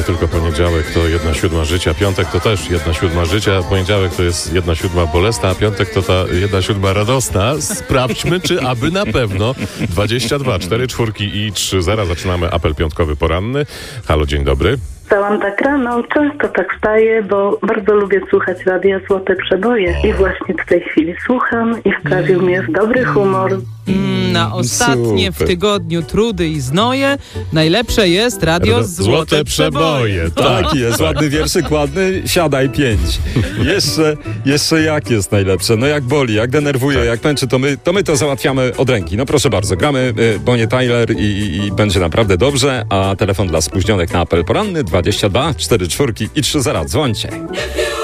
tylko poniedziałek to 1/7 życia, piątek to też 1/7 życia, poniedziałek to jest 1/7 bolesna, a piątek to ta 1/7 radosna. Sprawdźmy, czy aby na pewno 22, 4 czwórki i 3 zera. Zaczynamy apel piątkowy poranny. Halo, dzień dobry. Wstałam tak rano, często tak wstaję, bo bardzo lubię słuchać radia Złote Przeboje i właśnie w tej chwili słucham i wprawił mnie w dobry humor. Na ostatnie Super. w tygodniu trudy i znoje najlepsze jest radio Złote Przeboje. Tak jest, ładny wierszyk, ładny, siadaj 5. Jeszcze jak jest najlepsze? No jak boli, jak denerwuje, jak męczy, to my to załatwiamy od ręki. No proszę bardzo, gramy Bonnie Tyler i będzie naprawdę dobrze, a telefon dla spóźnionych na apel poranny 22 4 czwórki i 3 zera. Dzwońcie.